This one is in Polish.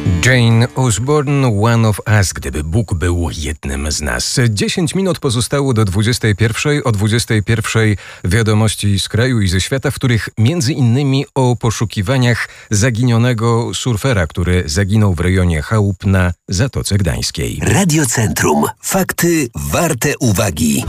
Jane Osborne, One of Us, gdyby Bóg był jednym z nas. 10 minut pozostało do 21. O 21 wiadomości z kraju i ze świata, w których między innymi o poszukiwaniach zaginionego surfera, który zaginął w rejonie chałup na Zatoce Gdańskiej. Radiocentrum. Fakty warte uwagi.